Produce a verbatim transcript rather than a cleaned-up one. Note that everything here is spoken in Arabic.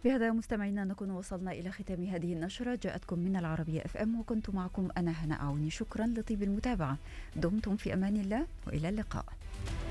بهذا مستمعينا نكون وصلنا إلى ختام هذه النشرة، جاءتكم من العربية اف ام، وكنت معكم أنا هنا عوني. شكرا لطيب المتابعة، دمتم في أمان الله وإلى اللقاء.